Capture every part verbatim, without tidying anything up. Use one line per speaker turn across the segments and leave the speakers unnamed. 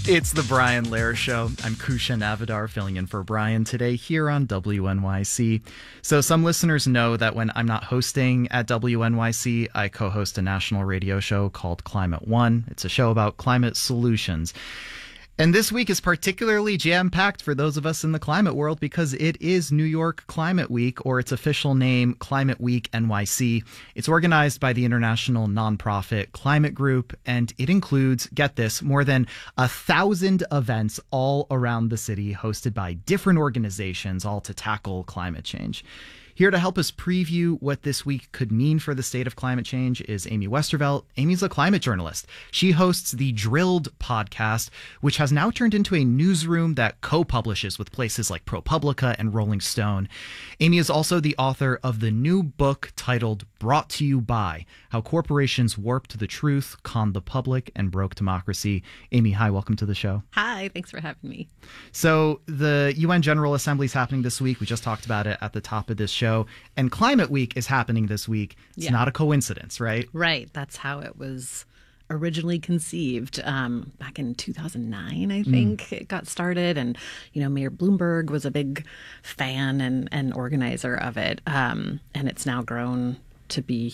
It's the Brian Lehrer Show. I'm Kusha Navidar filling in for Brian today here on W N Y C. So some listeners know that when I'm not hosting at W N Y C, I co-host a national radio show called Climate One. It's a show about climate solutions. And this week is particularly jam-packed for those of us in the climate world because it is New York Climate Week, or its official name, Climate Week N Y C. It's organized by the international nonprofit Climate Group, and it includes, get this, more than a thousand events all around the city hosted by different organizations, all to tackle climate change. Here to help us preview what this week could mean for the state of climate change is Amy Westervelt. Amy's a climate journalist. She hosts the Drilled podcast, which has now turned into a newsroom that co-publishes with places like ProPublica and Rolling Stone. Amy is also the author of the new book titled Brought to You By: How Corporations Warped the Truth, Conned the Public, and Broke Democracy. Amy, hi, welcome to the show.
Hi, thanks for having me.
So the U N General Assembly is happening this week. We just talked about it at the top of this show. And Climate Week is happening this week. It's yeah. not a coincidence, right?
Right. That's how it was originally conceived. Um, back in two thousand nine, I think mm. it got started. And, you know, Mayor Bloomberg was a big fan and, and organizer of it. Um, and it's now grown to be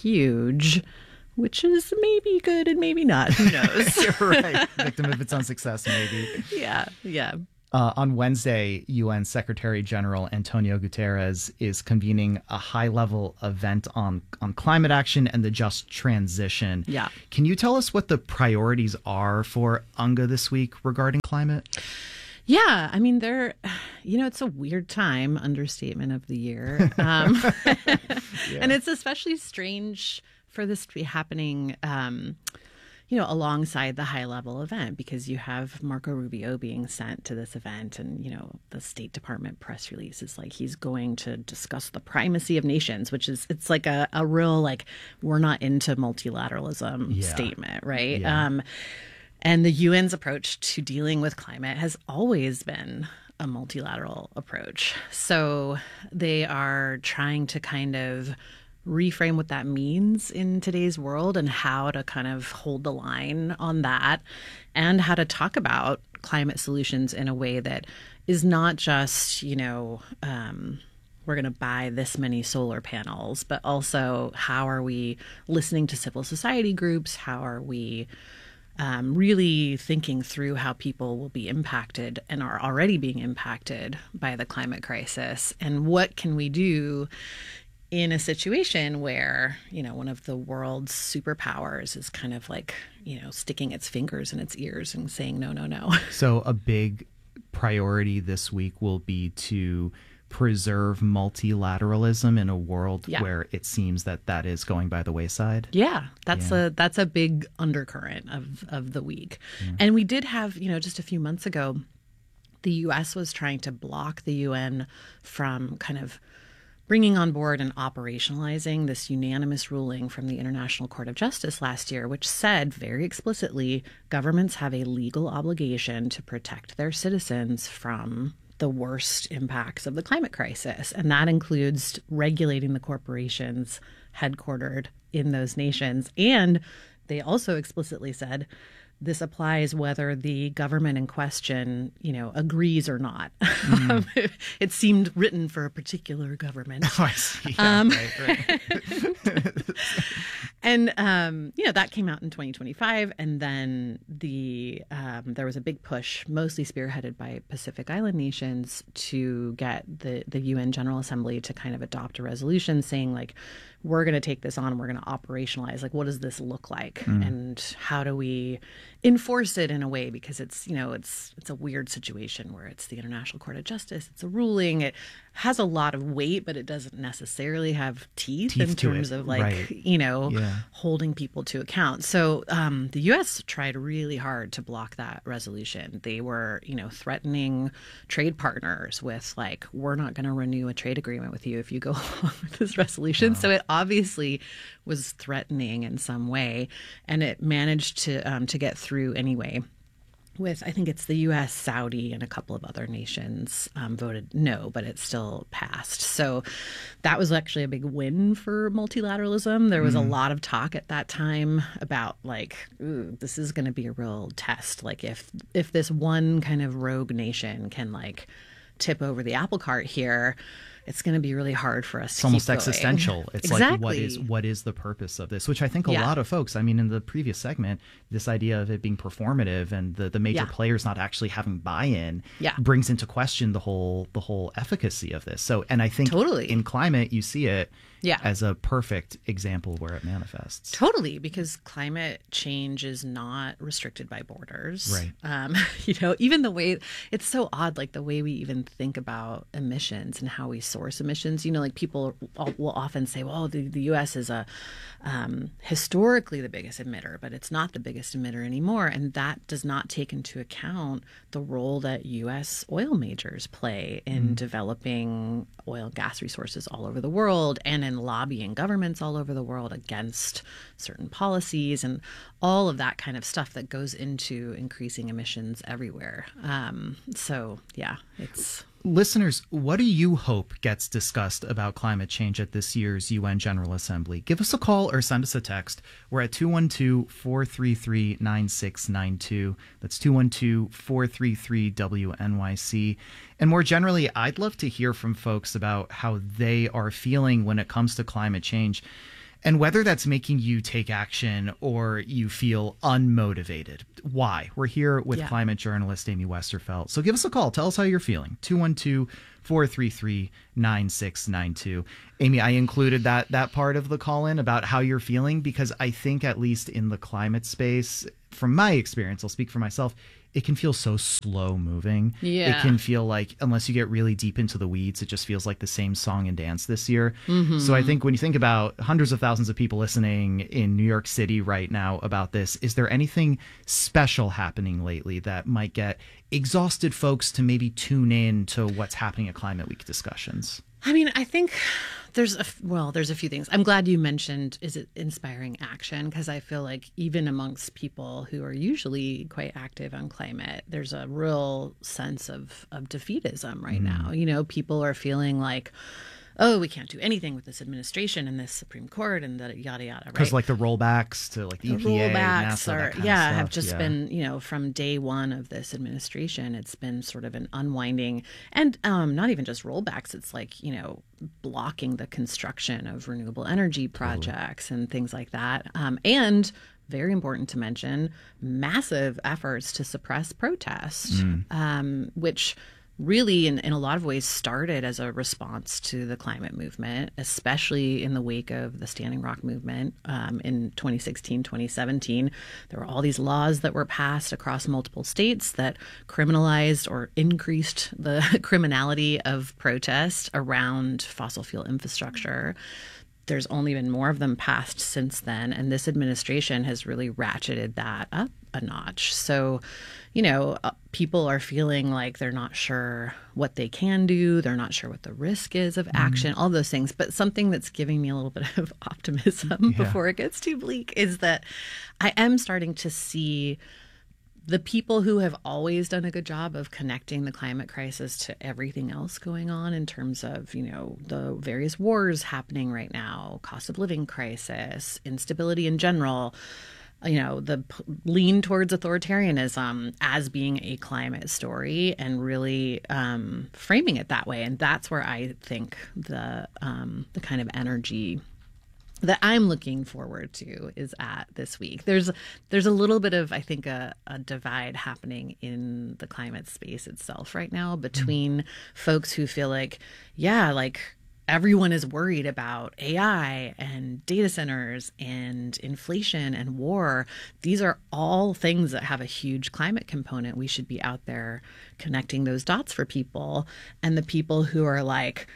huge, which is maybe good and maybe not. Who knows?
You're right. Victim of its own success, maybe.
Yeah. Yeah.
Uh, on Wednesday, U N Secretary General Antonio Guterres is convening a high-level event on, on climate action and the just transition.
Yeah.
Can you tell us what the priorities are for U N G A this week regarding climate?
Yeah, I mean, they're, you know, it's a weird time, understatement of the year. Um, yeah. And it's especially strange for this to be happening um you know, alongside the high-level event, because you have Marco Rubio being sent to this event, and, you know, the State Department press release is like he's going to discuss the primacy of nations, which is, it's like a, a real, like, we're not into multilateralism yeah. statement, right?
Yeah.
Um, and the U N's approach to dealing with climate has always been a multilateral approach. So they are trying to kind of reframe what that means in today's world and how to kind of hold the line on that, and how to talk about climate solutions in a way that is not just, you know, um, we're going to buy this many solar panels, but also how are we listening to civil society groups? How are we um, really thinking through how people will be impacted and are already being impacted by the climate crisis? And what can we do in a situation where, you know, one of the world's superpowers is kind of like, you know, sticking its fingers in its ears and saying, no, no, no.
So a big priority this week will be to preserve multilateralism in a world yeah. where it seems that that is going by the wayside.
Yeah, that's yeah. a that's a big undercurrent of, of the week. Yeah. And we did have, you know, just a few months ago, the U S was trying to block the U N from kind of bringing on board and operationalizing this unanimous ruling from the International Court of Justice last year, which said very explicitly governments have a legal obligation to protect their citizens from the worst impacts of the climate crisis. And that includes regulating the corporations headquartered in those nations. And they also explicitly said this applies whether the government in question, you know, agrees or not. Mm. it, it seemed written for a particular government.
Oh, I see. Yeah, um, right, right.
And, um, you know, that came out in twenty twenty-five. And then the um, there was a big push, mostly spearheaded by Pacific Island nations, to get the, the U N General Assembly to kind of adopt a resolution saying, like, we're going to take this on and we're going to operationalize. Like, what does this look like? Mm. And how do we enforce it in a way? Because it's, you know, it's it's a weird situation where it's the International Court of Justice. It's a ruling. It has a lot of weight, but it doesn't necessarily have teeth, teeth in terms of, like, right. you know, yeah. holding people to account. So um, the U S tried really hard to block that resolution. They were, you know, threatening trade partners with, like, we're not going to renew a trade agreement with you if you go along with this resolution. Wow. So it obviously was threatening in some way, and it managed to um, to get through anyway. with, I think it's the U S, Saudi, and a couple of other nations um, voted no, but it still passed. So that was actually a big win for multilateralism. There was mm. a lot of talk at that time about like, ooh, this is going to be a real test. Like if if this one kind of rogue nation can like tip over the apple cart here, it's going to be really hard for us
it's
to keep
almost
going.
Existential. It's
exactly.
like, what is what is the purpose of this? Which I think a
yeah.
lot of folks, I mean, in the previous segment, this idea of it being performative and the, the major
yeah.
players not actually having buy-in
yeah.
brings into question the whole the whole efficacy of this. So, and I think
totally.
in climate, you see it
yeah.
as a perfect example where it manifests.
Totally, because climate change is not restricted by borders.
Right.
Um, you know, even the way, it's so odd, like the way we even think about emissions and how we source emissions. You know, like people will often say, well, the, the U S is a um, historically the biggest emitter, but it's not the biggest emitter anymore. And that does not take into account the role that U S oil majors play in mm. developing oil and gas resources all over the world and in lobbying governments all over the world against certain policies and all of that kind of stuff that goes into increasing emissions everywhere. Um, so, yeah, it's...
Listeners, what do you hope gets discussed about climate change at this year's U N General Assembly? Give us a call or send us a text. We're at two one two, four three three, nine six nine two. That's two one two, four three three, W N Y C. And more generally, I'd love to hear from folks about how they are feeling when it comes to climate change, and whether that's making you take action or you feel unmotivated. Why? We're here with
yeah.
climate journalist Amy Westerfelt. So give us a call. Tell us how you're feeling. two one two, four three three, nine six nine two. Amy, I included that that part of the call-in about how you're feeling because I think at least in the climate space, from my experience, I'll speak for myself, it can feel so slow moving.
Yeah.
It can feel like, unless you get really deep into the weeds, it just feels like the same song and dance this year.
Mm-hmm.
So I think when you think about hundreds of thousands of people listening in New York City right now about this, is there anything special happening lately that might get exhausted folks to maybe tune in to what's happening at Climate Week discussions?
I mean, I think there's a, well, there's a few things. I'm glad you mentioned, is it inspiring action? Because I feel like even amongst people who are usually quite active on climate, there's a real sense of, of defeatism right mm. now. You know, people are feeling like, oh, we can't do anything with this administration and this Supreme Court and the yada yada, right?
Because like the rollbacks to like the, the E P A,
rollbacks
NASA,
are,
that kind
yeah,
of stuff.
have just
yeah.
been, you know, from day one of this administration, it's been sort of an unwinding and um, not even just rollbacks. It's like, you know, blocking the construction of renewable energy projects totally. and things like that. Um, and very important to mention, massive efforts to suppress protest, mm. um, which really, in, in a lot of ways, started as a response to the climate movement, especially in the wake of the Standing Rock movement um, in twenty sixteen, twenty seventeen. There were all these laws that were passed across multiple states that criminalized or increased the criminality of protest around fossil fuel infrastructure. There's only been more of them passed since then, and this administration has really ratcheted that up a notch. So, you know, uh, people are feeling like they're not sure what they can do. They're not sure what the risk is of action, mm. all those things. But something that's giving me a little bit of optimism yeah. before it gets too bleak is that I am starting to see the people who have always done a good job of connecting the climate crisis to everything else going on in terms of, you know, the various wars happening right now, cost of living crisis, instability in general, you know, the p- lean towards authoritarianism as being a climate story and really um, framing it that way. And that's where I think the um, the kind of energy that I'm looking forward to is at this week. There's there's a little bit of, I think, a, a divide happening in the climate space itself right now between mm-hmm. folks who feel like, yeah, like everyone is worried about A I and data centers and inflation and war. These are all things that have a huge climate component. We should be out there connecting those dots for people. And the people who are like,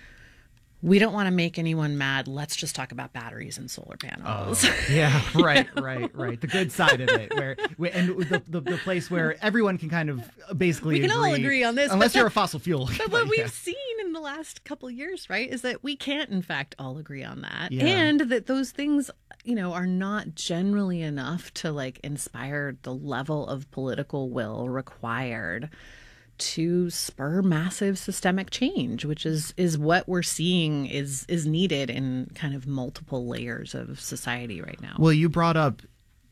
we don't want to make anyone mad. Let's just talk about batteries and solar panels.
Oh, yeah, right, right, right. The good side of it, where and the, the the place where everyone can kind of basically
we can
agree,
all agree on this,
unless you're a fossil fuel.
But, but what yeah. we've seen in the last couple of years, right, is that we can't, in fact, all agree on that,
yeah.
and that those things you know, are not generally enough to like inspire the level of political will required to spur massive systemic change, which is is what we're seeing is is needed in kind of multiple layers of society right now.
Well, you brought up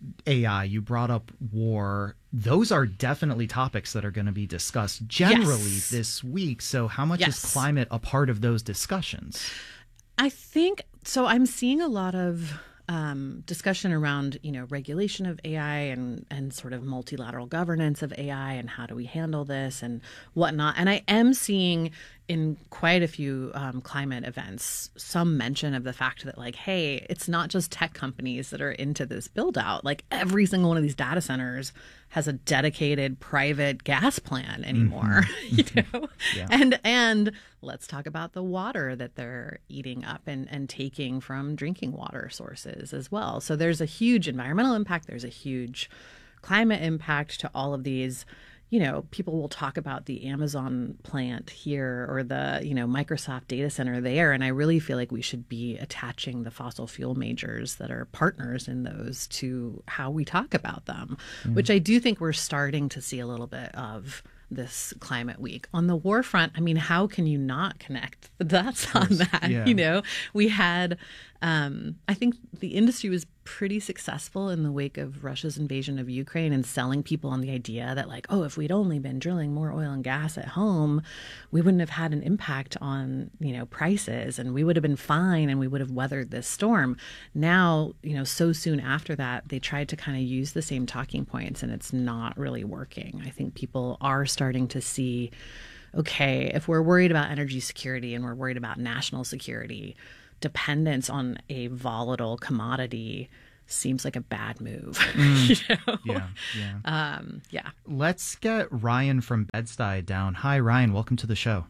A I, you brought up war. Those are definitely topics that are going to be discussed generally
Yes.
this week. So how much
Yes.
is climate a part of those discussions?
I think so. I'm seeing a lot of um, discussion around, you know, regulation of A I and and sort of multilateral governance of A I and how do we handle this and whatnot. And I am seeing in quite a few um, climate events some mention of the fact that, like, hey, it's not just tech companies that are into this build out. Like every single one of these data centers has a dedicated private gas plant anymore.
Mm-hmm.
you know,
Yeah.
and and let's talk about the water that they're eating up and and taking from drinking water sources as well. So there's a huge environmental impact. There's a huge climate impact to all of these. You know, people will talk about the Amazon plant here or the, you know, Microsoft data center there. And I really feel like we should be attaching the fossil fuel majors that are partners in those to how we talk about them, mm. which I do think we're starting to see a little bit of this climate week. On the war front, I mean, how can you not connect the dots on that?
Yeah.
You know, we had, um, I think the industry was pretty successful in the wake of Russia's invasion of Ukraine and selling people on the idea that, like, oh, if we'd only been drilling more oil and gas at home, we wouldn't have had an impact on, you know, prices and we would have been fine and we would have weathered this storm. Now, you know, so soon after that, they tried to kind of use the same talking points and it's not really working. I think people are starting to see, okay, if we're worried about energy security and we're worried about national security, dependence on a volatile commodity seems like a bad move.
Mm.
you know?
Yeah, yeah.
Um, yeah.
Let's get Ryan from Bed-Stuy down. Hi, Ryan. Welcome to the show.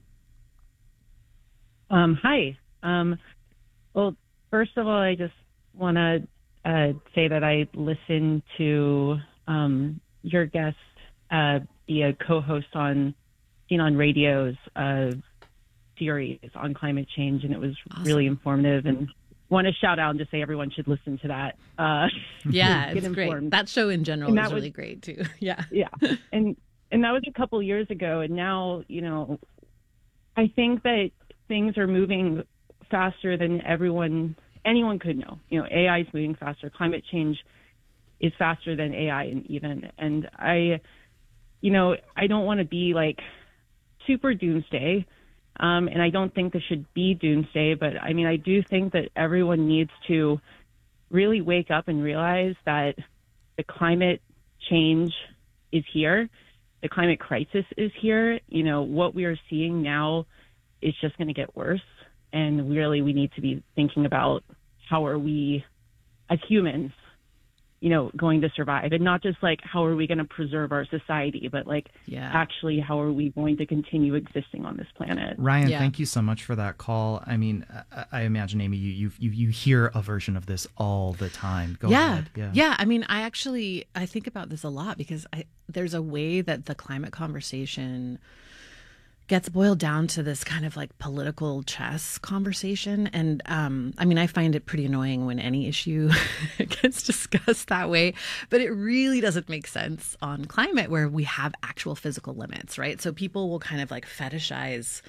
Um, hi. Um, well, first of all, I just want to uh, say that I listened to um, your guest uh, be a co-host on Seen on Radio's uh, series on climate change, and it was
Awesome.
Really informative. And want to shout out and just say everyone should listen to that. Uh,
Yeah,
get
it's great.
informed.
That show in general
And
is
that was-
really great too. Yeah.
Yeah, and and that was a couple years ago, and now, you know, I think that things are moving faster than everyone anyone could know. You know, A I is moving faster. Climate change is faster than A I, and even and I, you know, I don't want to be like super doomsday. Um, and I don't think this should be doomsday, but I mean, I do think that everyone needs to really wake up and realize that the climate change is here. The climate crisis is here. You know, what we are seeing now is just going to get worse. And really, we need to be thinking about how are we as humans, you know, going to survive, and not just like how are we going to preserve our society, but like
Yeah.
actually how are we going to continue existing on this planet.
Ryan,
Yeah.
thank you so much for that call. I mean, I, I imagine, Amy, you, you you you hear a version of this all the time. Go
yeah.
ahead. Yeah.
Yeah. I mean, I actually, I think about this a lot because I, there's a way that the climate conversation gets boiled down to this kind of like political chess conversation. And um, I mean, I find it pretty annoying when any issue gets discussed that way, but it really doesn't make sense on climate where we have actual physical limits, right? So people will kind of like fetishize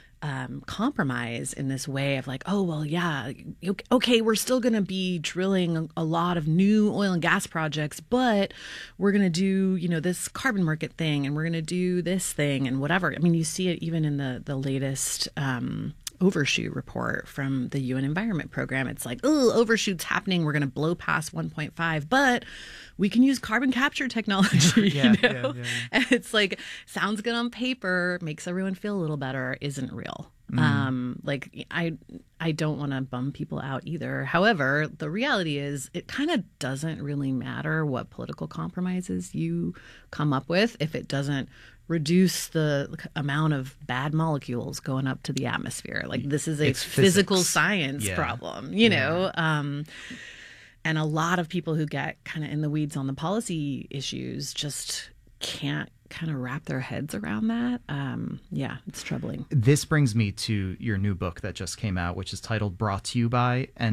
Um, compromise in this way of like, oh, well, yeah, okay, we're still going to be drilling a lot of new oil and gas projects, but we're going to do, you know, this carbon market thing and we're going to do this thing and whatever. I mean, you see it even in the, the latest um, overshoot report from the U N Environment Program. It's like, oh, overshoot's happening. We're going to blow past one point five, but we can use carbon capture technology,
Yeah,
you know?
yeah, yeah, yeah.
And it's like, sounds good on paper, makes everyone feel a little better, isn't real.
Mm.
Um, like I, I don't want to bum people out either. However, the reality is it kind of doesn't really matter what political compromises you come up with if it doesn't reduce the amount of bad molecules going up to the atmosphere. Like this is a
It's
physical
physics.
science
Yeah.
problem, you
Yeah.
know? Um, and a lot of people who get kind of in the weeds on the policy issues just can't kind of wrap their heads around that. Um, yeah, it's troubling.
This brings me to your new book that just came out, which is titled Brought to You By. And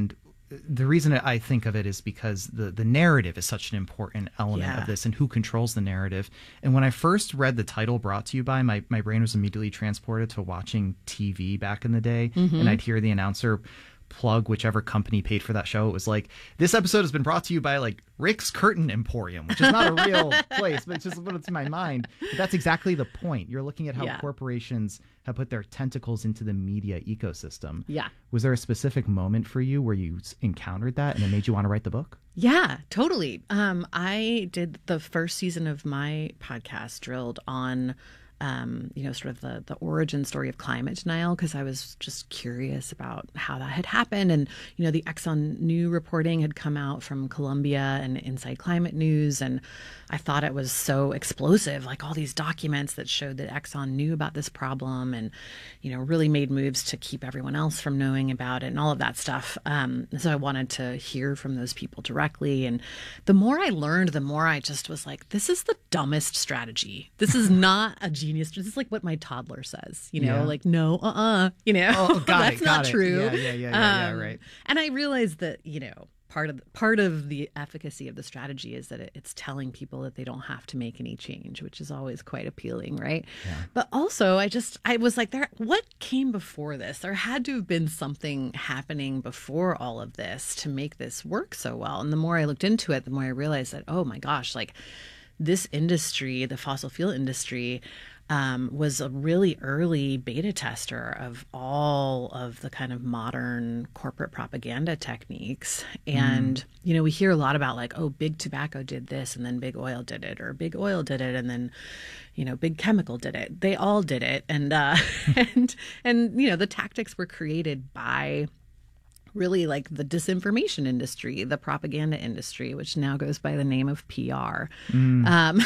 the reason I think of it is because the, the narrative is such an important element
Yeah.
of this, and who controls the narrative. And when I first read the title brought to you by, my, my brain was immediately transported to watching T V back in the day.
Mm-hmm.
And I'd hear the announcer plug whichever company paid for that show. It was like, this episode has been brought to you by like Rick's Curtain Emporium, which is not a real place, but it's just what's in my mind. But that's exactly the point. You're looking at how
Yeah.
corporations have put their tentacles into the media ecosystem.
Yeah.
Was there a specific moment for you where you s- encountered that and it made you want to write the book?
Yeah, totally. Um, I did the first season of my podcast drilled on, um, you know, sort of the, the origin story of climate denial, because I was just curious about how that had happened. And, you know, the Exxon new reporting had come out from Columbia and Inside Climate News. And I thought it was so explosive, like all these documents that showed that Exxon knew about this problem and, you know, really made moves to keep everyone else from knowing about it and all of that stuff. Um, so I wanted to hear from those people directly. And the more I learned, the more I just was like, this is the dumbest strategy. This is not a genius. This is like what my toddler says, you know,
Yeah.
like, no, uh-uh, you know,
Oh, got
that's
it,
not
got it.
true.
Yeah, yeah, yeah, yeah, yeah,
Um,
right.
And I realized that, you know, part of the, part of the efficacy of the strategy is that it, it's telling people that they don't have to make any change, which is always quite appealing, right? But also, I just I was like, there. What came before this? There had to have been something happening before all of this to make this work so well. And the more I looked into it, the more I realized that, oh my gosh, like this industry, the fossil fuel industry, um, was a really early beta tester of all of the kind of modern corporate propaganda techniques. And, you know, we hear a lot about like, oh, big tobacco did this and then big oil did it, or big oil did it and then, you know, big chemical did it. They all did it. And, uh, and, and, you know, the tactics were created by really like the disinformation industry, the propaganda industry, which now goes by the name of P R. Um,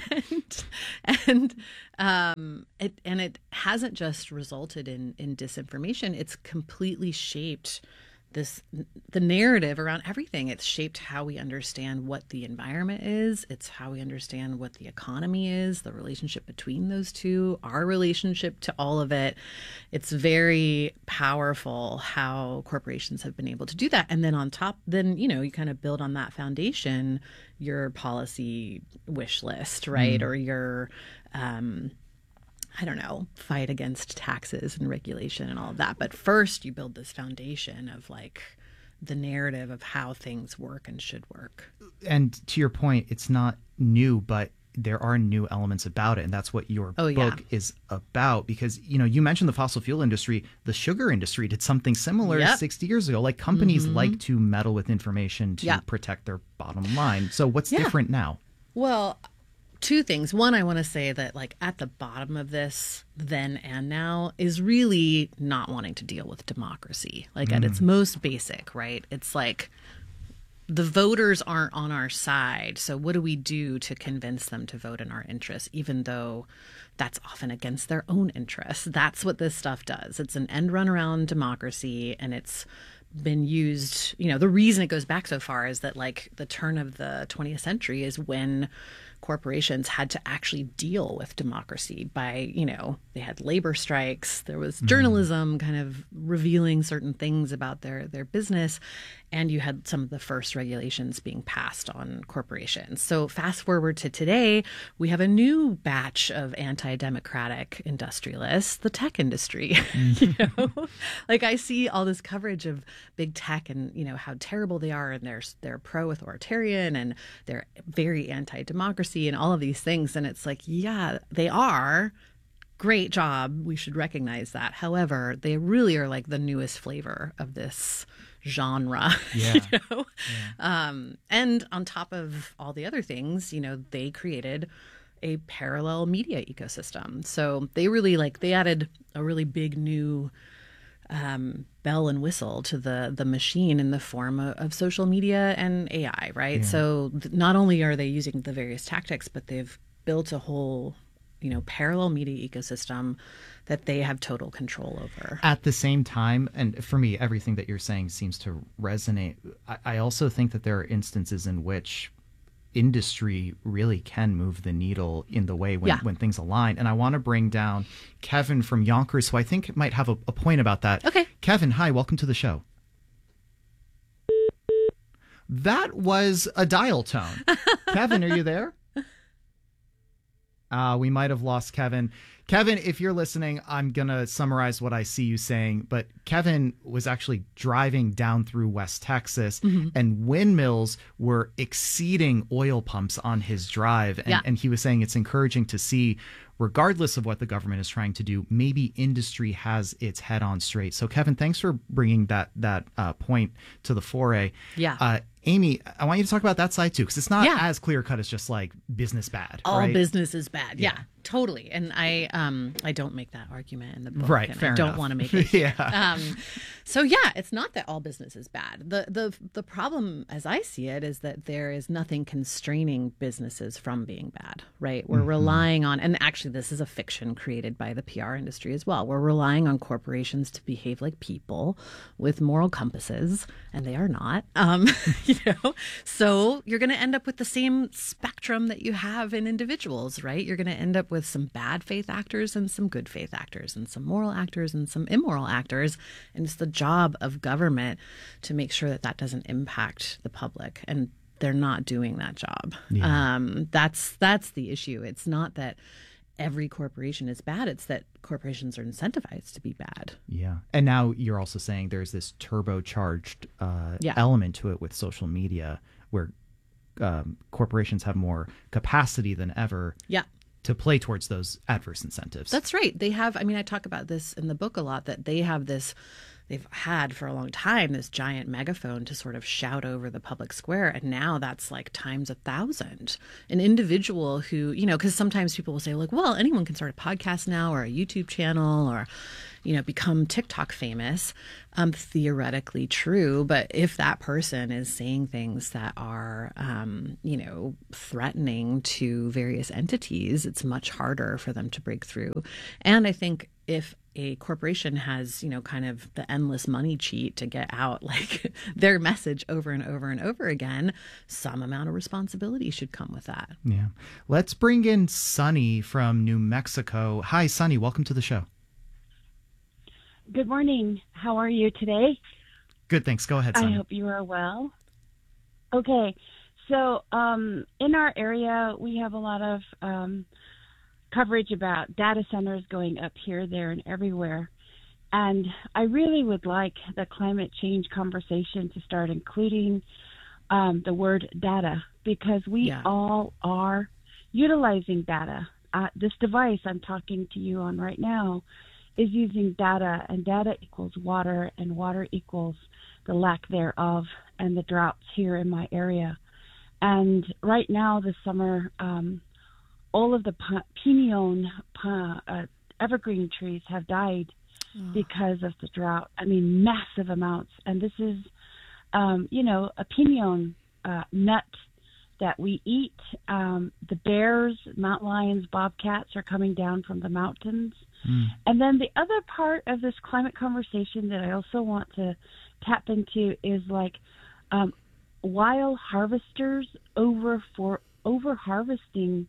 and and um, it and it hasn't just resulted in in disinformation. It's completely shaped this the narrative around everything. It's shaped how we understand what the environment is. It's how we understand what the economy is, the relationship between those two, our relationship to all of it. It's very powerful how corporations have been able to do that. And then on top, then, you know, you kind of build on that foundation, your policy wish list, right? Or your, um, I don't know, fight against taxes and regulation and all of that. But first, you build this foundation of like the narrative of how things work and should work.
And to your point, it's not new, but there are new elements about it. And that's what your
Oh, yeah.
book is about. Because, you know, you mentioned the fossil fuel industry. The sugar industry did something similar
Yep.
sixty years ago. Like companies like to meddle with information to
Yeah.
protect their bottom line. So what's
Yeah.
different now?
Well, two things. One, I want to say that like at the bottom of this then and now is really not wanting to deal with democracy. Like at its most basic, right? It's like the voters aren't on our side. So what do we do to convince them to vote in our interests, even though that's often against their own interests? That's what this stuff does. It's an end run around democracy, and it's been used, you know, the reason it goes back so far is that like the turn of the twentieth century is when corporations had to actually deal with democracy by, you know, they had labor strikes, there was journalism kind of revealing certain things about their their business, and you had some of the first regulations being passed on corporations. So fast forward to today, we have a new batch of anti-democratic industrialists, the tech industry. You know, like I see all this coverage of big tech and, you know, how terrible they are, and they're they're pro-authoritarian and they're very anti-democracy and all of these things. And it's like, yeah, they are. Great job. We should recognize that. However, they really are like the newest flavor of this genre.
Yeah.
You know? Um, and on top of all the other things, you know, they created a parallel media ecosystem. So they really like they added a really big new um, bell and whistle to the the machine in the form of, of social media and A I, right?
Yeah.
So th- not only are they using the various tactics, but they've built a whole, you know, parallel media ecosystem that they have total control over.
At the same time, and for me, everything that you're saying seems to resonate. I, I also think that there are instances in which industry really can move the needle in the way when,
Yeah.
when things align. And I want to bring down Kevin from Yonkers, who I think might have a, a point about that.
Okay.
Kevin, hi, welcome to the show. That was a dial tone. Kevin, are you there? Uh, we might have lost Kevin. Kevin, if you're listening, I'm going to summarize what I see you saying. But Kevin was actually driving down through West Texas, mm-hmm. and windmills were exceeding oil pumps on his drive. And,
yeah.
and he was saying it's encouraging to see, regardless of what the government is trying to do, maybe industry has its head on straight. So, Kevin, thanks for bringing that that uh, point to the foray.
Yeah.
Uh, Amy, I want you to talk about that side too, because it's not
yeah.
as clear cut as just like business bad.
All
right?
business is bad. Yeah.
Yeah.
Totally. And I um I don't make that argument in the book.
Right.
And
fair
I don't
enough.
want to make it.
yeah.
Um, so yeah, it's not that all business is bad. The the the problem as I see it is that there is nothing constraining businesses from being bad, right? We're mm-hmm. relying on, and actually this is a fiction created by the P R industry as well. We're relying on corporations to behave like people with moral compasses, and they are not. Um, you know, so you're going to end up with the same spectrum that you have in individuals, right? You're going to end up with some bad faith actors and some good faith actors and some moral actors and some immoral actors. And it's the job of government to make sure that that doesn't impact the public. And they're not doing that job. Yeah. Um, that's that's the issue. It's not that every corporation is bad. It's that corporations are incentivized to be bad.
Yeah. And now you're also saying there's this turbocharged uh,
yeah.
element to it with social media where um, corporations have more capacity than ever.
Yeah.
to play towards those adverse incentives.
That's right. They have, I mean, I talk about this in the book a lot, that they have this, they've had for a long time, this giant megaphone to sort of shout over the public square. And now that's like times a thousand. An individual who, you know, because sometimes people will say like, well, anyone can start a podcast now or a YouTube channel or, you know, become TikTok famous. Um, theoretically true. But if that person is saying things that are, um, you know, threatening to various entities, it's much harder for them to break through. And I think if a corporation has, you know, kind of the endless money cheat to get out like their message over and over and over again, some amount of responsibility should come with that.
Yeah. Let's bring in Sunny from New Mexico. Hi, Sunny. Welcome to the show.
Good morning. How are you today?
Good, thanks. Go ahead, Sunny.
I hope you are well. Okay. So um, in our area, we have a lot of um, coverage about data centers going up here, there, and everywhere. And I really would like the climate change conversation to start including um, the word data, because we
Yeah.
all are utilizing data. Uh, this device I'm talking to you on right now is using data, and data equals water, and water equals the lack thereof and the droughts here in my area. And right now, this summer, um, all of the pinon uh, evergreen trees have died oh. because of the drought. I mean, massive amounts. And this is, um, you know, a pinon uh, nut that we eat. Um, the bears, mountain lions, bobcats are coming down from the mountains. Mm. And then the other part of this climate conversation that I also want to tap into is like um, wild harvesters over for over harvesting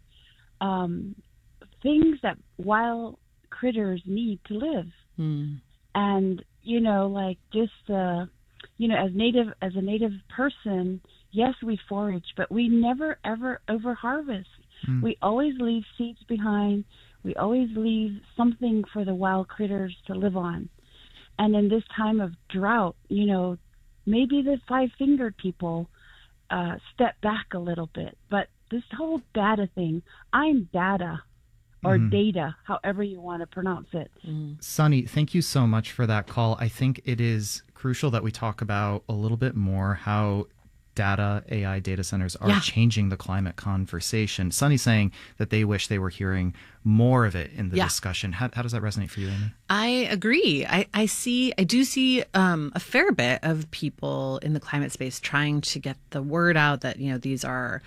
um, things that wild critters need to live. Mm. And you know, like just uh, you know, as native as a native person, yes, we forage, but we never ever over harvest. Mm. We always leave seeds behind. We always leave something for the wild critters to live on. And in this time of drought, you know, maybe the five-fingered people uh, step back a little bit. But this whole data thing, I'm data or mm. data, however you want to pronounce it.
Mm. Sunny, thank you so much for that call. I think it is crucial that we talk about a little bit more how data, A I data centers are yeah. changing the climate conversation. Sunny's saying that they wish they were hearing more of it in the yeah. discussion. How, how does that resonate for you, Amy?
I agree. I, I see, I do see um, a fair bit of people in the climate space trying to get the word out that, you know, these are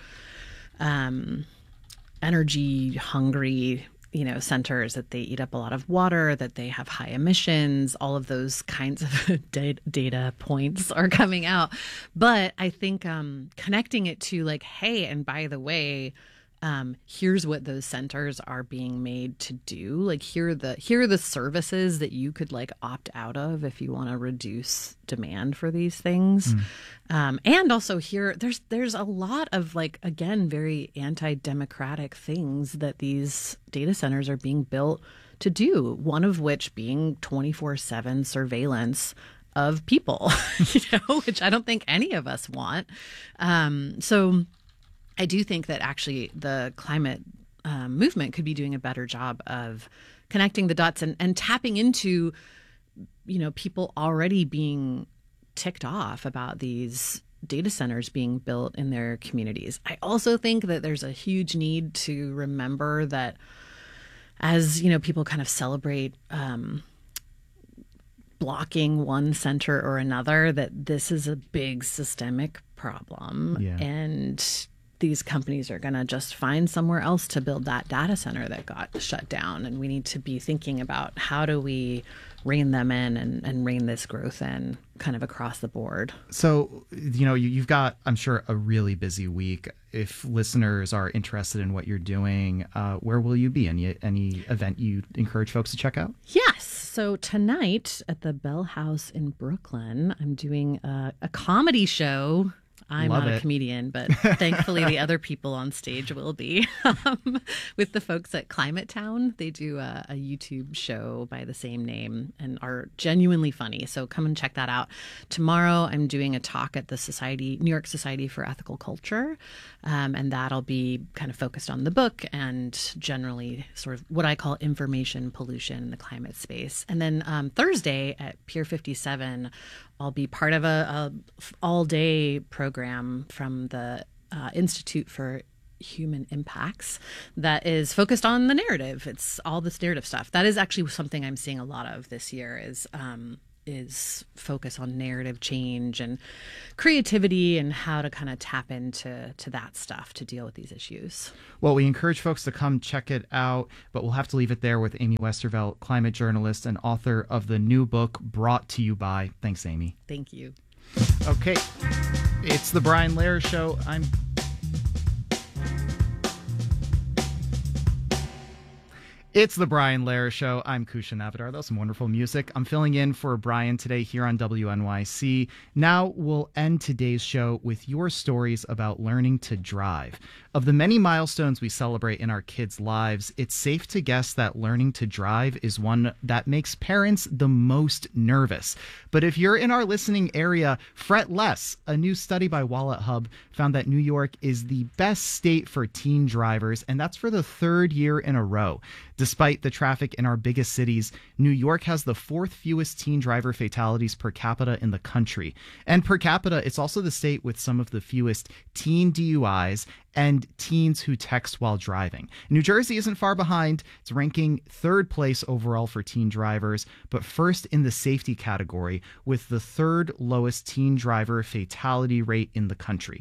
um, energy hungry, you know, centers, that they eat up a lot of water, that they have high emissions, all of those kinds of data points are coming out. But I think um, connecting it to like, hey, and by the way, Um, here's what those centers are being made to do. Like here are the here are the services that you could like opt out of if you want to reduce demand for these things. Mm. Um, and also here there's there's a lot of like again very anti-democratic things that these data centers are being built to do. One of which being twenty-four seven surveillance of people, you know, which I don't think any of us want. Um, so. I do think that actually the climate um, movement could be doing a better job of connecting the dots and, and tapping into, you know, people already being ticked off about these data centers being built in their communities. I also think that there's a huge need to remember that as, you know, people kind of celebrate um, blocking one center or another, that this is a big systemic problem.
Yeah.
And these companies are going to just find somewhere else to build that data center that got shut down. And we need to be thinking about how do we rein them in and, and rein this growth in kind of across the board.
So, you know, you, you've got, I'm sure, a really busy week. If listeners are interested in what you're doing, uh, where will you be? Any, any event you encourage folks to check out?
Yes. So tonight at the Bell House in Brooklyn, I'm doing a, a comedy show. I'm
Love
not
it.
a comedian, but thankfully the other people on stage will be. Um, with the folks at Climate Town, they do a, a YouTube show by the same name and are genuinely funny. So come and check that out. Tomorrow, I'm doing a talk at the Society, New York Society for Ethical Culture, um, and that'll be kind of focused on the book and generally sort of what I call information pollution in the climate space. And then um, Thursday at Pier fifty-seven, I'll be part of a, a all-day program from the uh, Institute for Human Impacts that is focused on the narrative. It's all this narrative stuff. That is actually something I'm seeing a lot of this year is um, is focus on narrative change and creativity and how to kind of tap into to that stuff to deal with these issues.
Well, we encourage folks to come check it out, but we'll have to leave it there with Amy Westervelt, climate journalist and author of the new book, Brought to You By. Thanks, Amy.
Thank you.
Okay, it's the Brian Lehrer Show. I'm... It's the Brian Lehrer Show. I'm Kushan Avidar. That was some wonderful music. I'm filling in for Brian today here on W N Y C. Now we'll end today's show with your stories about learning to drive. Of the many milestones we celebrate in our kids' lives, it's safe to guess that learning to drive is one that makes parents the most nervous. But if you're in our listening area, fret less. A new study by Wallet Hub found that New York is the best state for teen drivers, and that's for the third year in a row. Despite the traffic in our biggest cities, New York has the fourth fewest teen driver fatalities per capita in the country. And per capita, it's also the state with some of the fewest teen D U Is and teens who text while driving. New Jersey isn't far behind. It's ranking third place overall for teen drivers, but first in the safety category with the third lowest teen driver fatality rate in the country.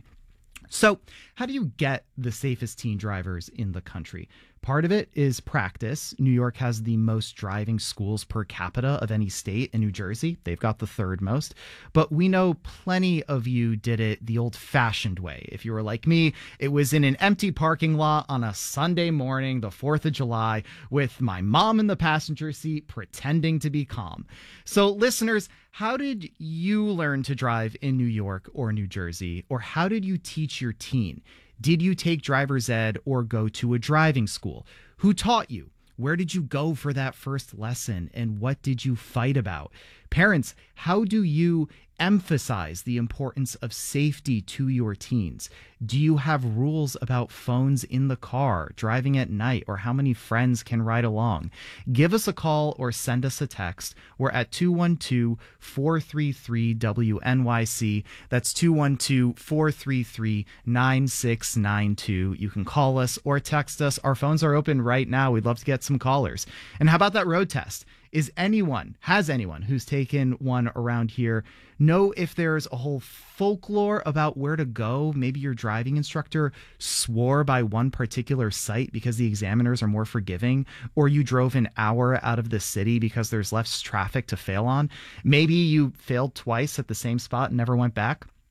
So how do you get the safest teen drivers in the country? Part of it is practice. New York has the most driving schools per capita of any state, in New Jersey, they've got the third most. But we know plenty of you did it the old-fashioned way. If you were like me, it was in an empty parking lot on a Sunday morning, the fourth of July, with my mom in the passenger seat pretending to be calm. So listeners, how did you learn to drive in New York or New Jersey? Or how did you teach your teen? Did you take driver's ed or go to a driving school? Who taught you? Where did you go for that first lesson? And what did you fight about? Parents, how do you emphasize the importance of safety to your teens? Do you have rules about phones in the car, driving at night, or how many friends can ride along? Give us a call or send us a text. We're at two one two, four three three, W N Y C. That's two one two, four three three, nine six nine two. You can call us or text us. Our phones are open right now. We'd love to get some callers. And how about that road test? Is anyone, has anyone who's taken one around here know if there's a whole folklore about where to go? Maybe your driving instructor swore by one particular site because the examiners are more forgiving, or you drove an hour out of the city because there's less traffic to fail on. Maybe you failed twice at the same spot and never went back.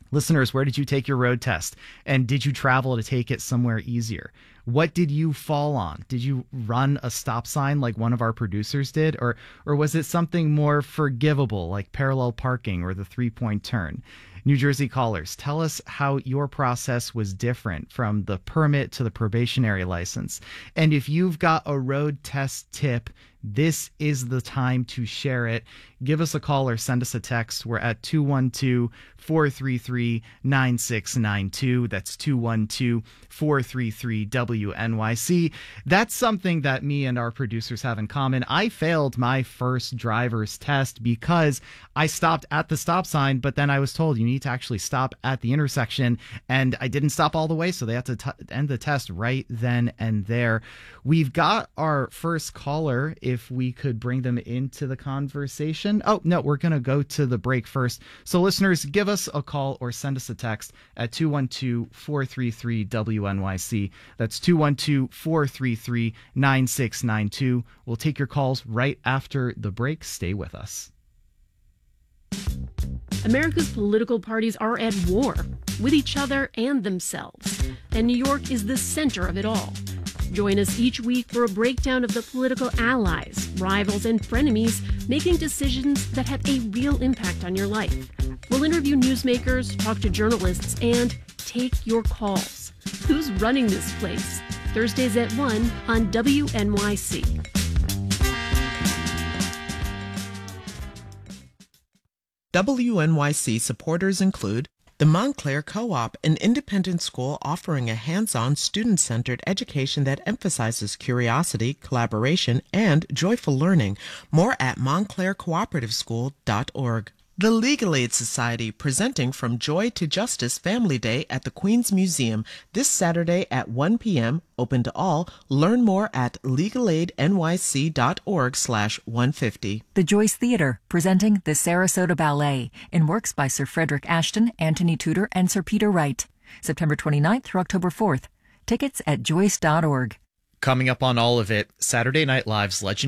Listeners, where did you take your road test? And did you travel to take it somewhere easier? What did you fall on? Did you run a stop sign like one of our producers did? Or or was it something more forgivable like parallel parking or the three-point turn? New Jersey callers, tell us how your process was different from the permit to the probationary license. And if you've got a road test tip, this is the time to share it. Give us a call or send us a text. We're at two one two, four three three, nine six nine two. That's two one two, four three three, W N Y C. That's something that me and our producers have in common. I failed my first driver's test because I stopped at the stop sign, but then I was told you need to actually stop at the intersection, and I didn't stop all the way, so they had to t- end the test right then and there. We've got our first caller. If we could bring them into the conversation. Oh, no, we're going to go to the break first. So listeners, give us a call or send us a text at two one two, four three three, W N Y C. That's two one two, four three three, nine six nine two. We'll take your calls right after the break. Stay with us.
America's political parties are at war with each other and themselves, and New York is the center of it all. Join us each week for a breakdown of the political allies, rivals, and frenemies making decisions that have a real impact on your life. We'll interview newsmakers, talk to journalists, and take your calls. Who's running this place? Thursdays at one on W N Y C.
W N Y C supporters include the Montclair Co-op, an independent school offering a hands-on, student-centered education that emphasizes curiosity, collaboration, and joyful learning. More at montclair cooperative school dot org. The Legal Aid Society, presenting From Joy to Justice Family Day at the Queens Museum this Saturday at one p.m., open to all. Learn more at legal aid n y c dot org slash one fifty.
The Joyce Theater, presenting the Sarasota Ballet in works by Sir Frederick Ashton, Anthony Tudor, and Sir Peter Wright. September twenty-ninth through October fourth. Tickets at joyce dot org.
Coming up on all of it, Saturday Night Live's legendary